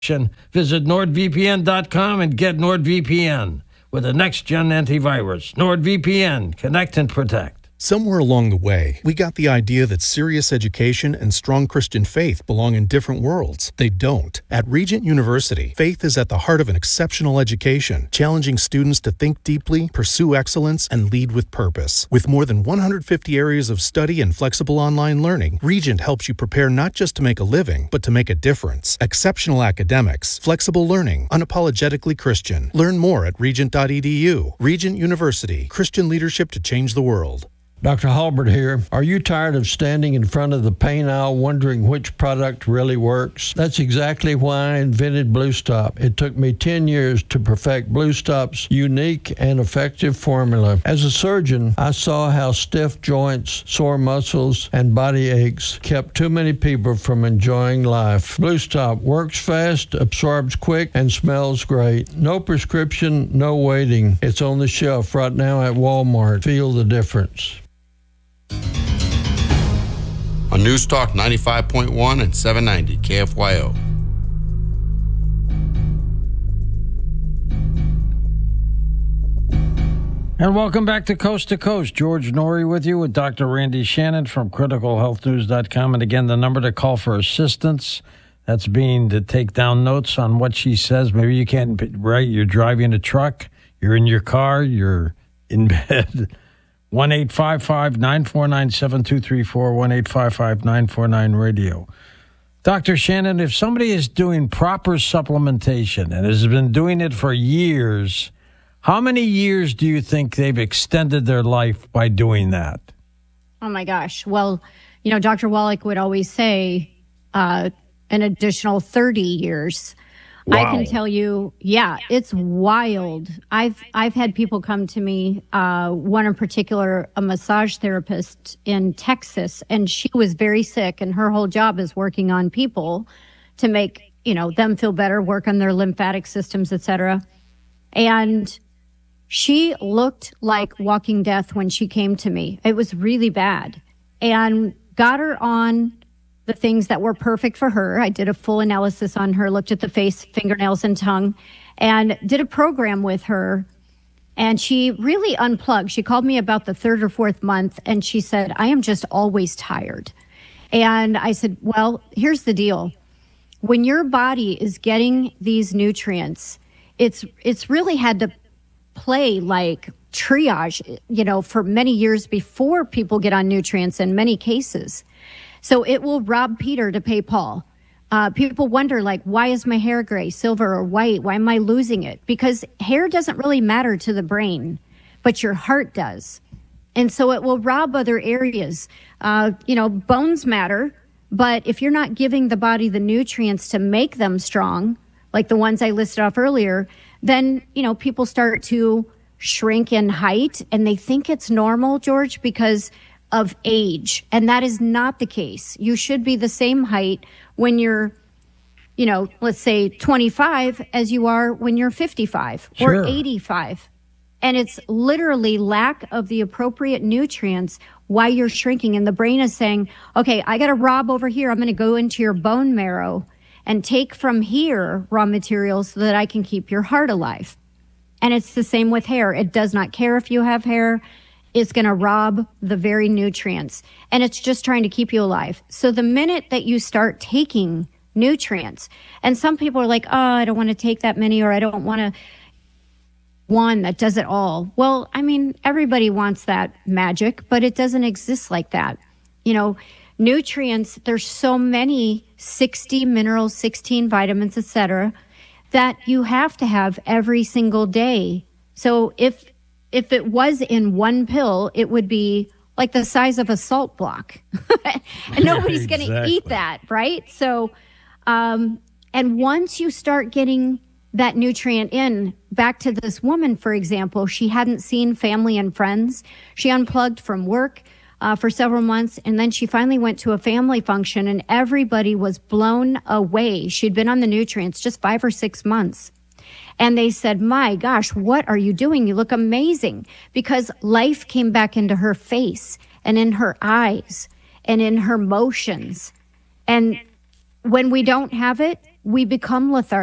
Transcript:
Visit NordVPN.com and get NordVPN with the next-gen antivirus. NordVPN. Connect and protect. Somewhere along the way, we got the idea that serious education and strong Christian faith belong in different worlds. They don't. At Regent University, faith is at the heart of an exceptional education, challenging students to think deeply, pursue excellence, and lead with purpose. With more than 150 areas of study and flexible online learning, Regent helps you prepare not just to make a living, but to make a difference. Exceptional academics, flexible learning, unapologetically Christian. Learn more at regent.edu. Regent University, Christian leadership to change the world. Dr. Halbert here. Are you tired of standing in front of the paint aisle wondering which product really works? That's exactly why I invented Blue Stop. It took me 10 years to perfect Blue Stop's unique and effective formula. As a surgeon, I saw how stiff joints, sore muscles, and body aches kept too many people from enjoying life. Blue Stop works fast, absorbs quick, and smells great. No prescription, no waiting. It's on the shelf right now at Walmart. Feel the difference. On News Talk 95.1 and 790 KFYO. And welcome back to Coast to Coast. George Norrie with you with Dr. Randy Shannon from CriticalHealthNews.com. And again, the number to call for assistance, that's being to take down notes on what she says. Maybe you can't, right? You're driving a truck, you're in your car, you're in bed. 1-855-949-7234, 1-855-949-RADIO. Dr. Shannon, if somebody is doing proper supplementation and has been doing it for years, how many years do you think they've extended their life by doing that? Oh, my gosh. Well, Dr. Wallach would always say an additional 30 years. Wow. I can tell you, it's wild. I've had people come to me, one in particular, a massage therapist in Texas, and she was very sick, and her whole job is working on people to make, them feel better, work on their lymphatic systems, etc. And she looked like walking death when she came to me. It was really bad, and got her on the things that were perfect for her. I did a full analysis on her, looked at the face, fingernails, and tongue, and did a program with her. And she really unplugged. She called me about the third or fourth month, and she said, I am just always tired. And I said, well, here's the deal. When your body is getting these nutrients, it's really had to play like triage, for many years before people get on nutrients in many cases. So it will rob Peter to pay Paul. People wonder, why is my hair gray, silver, or white? Why am I losing it? Because hair doesn't really matter to the brain, but your heart does. And so it will rob other areas. Bones matter, but if you're not giving the body the nutrients to make them strong, like the ones I listed off earlier, then, people start to shrink in height, and they think it's normal, George, because of age. And that is not the case. You should be the same height when you're, let's say 25 as you are when you're 55 or 85. And it's literally lack of the appropriate nutrients why you're shrinking. And the brain is saying, okay, I got to rob over here. I'm going to go into your bone marrow and take from here raw materials so that I can keep your heart alive. And it's the same with hair. It does not care if you have hair. It's going to rob the very nutrients, and it's just trying to keep you alive. So the minute that you start taking nutrients, and some people are like, oh, I don't want to take that many, or I don't want to one that does it all. Well, everybody wants that magic, but it doesn't exist like that. Nutrients, there's so many 60 minerals, 16 vitamins, etc., that you have to have every single day. So if it was in one pill, it would be like the size of a salt block. And nobody's going to eat that, right? So, and once you start getting that nutrient in, back to this woman, for example, she hadn't seen family and friends. She unplugged from work for several months, and then she finally went to a family function, and everybody was blown away. She'd been on the nutrients just 5 or 6 months. And they said, my gosh, what are you doing? You look amazing. Because life came back into her face and in her eyes and in her motions. And when we don't have it, we become lethargic.